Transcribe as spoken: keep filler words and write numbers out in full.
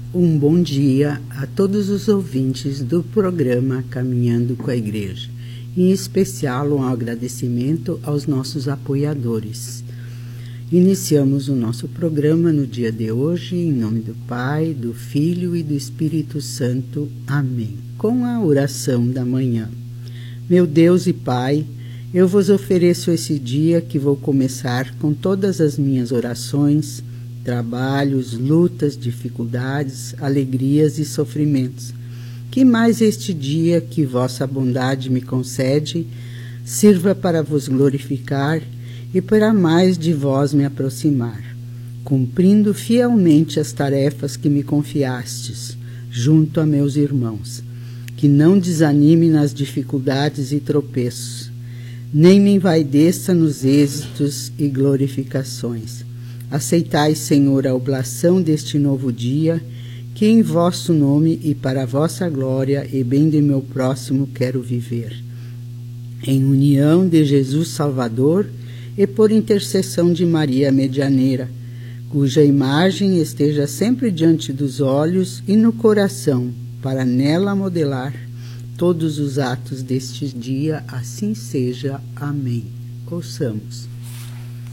Um bom dia a todos os ouvintes do programa Caminhando com a Igreja. Em especial, um agradecimento aos nossos apoiadores. Iniciamos o nosso programa no dia de hoje, em nome do Pai, do Filho e do Espírito Santo. Amém. Com a oração da manhã. Meu Deus e Pai, eu vos ofereço esse dia que vou começar com todas as minhas orações, trabalhos, lutas, dificuldades, alegrias e sofrimentos. Que mais este dia que vossa bondade me concede sirva para vos glorificar e para mais de vós me aproximar, cumprindo fielmente as tarefas que me confiastes, junto a meus irmãos. Que não desanime nas dificuldades e tropeços, nem me envaideça nos êxitos e glorificações. Aceitai, Senhor, a oblação deste novo dia, que em vosso nome e para a vossa glória e bem de meu próximo quero viver. Em união de Jesus Salvador e por intercessão de Maria Medianeira, cuja imagem esteja sempre diante dos olhos e no coração, para nela modelar todos os atos deste dia, assim seja. Amém. Ouçamos.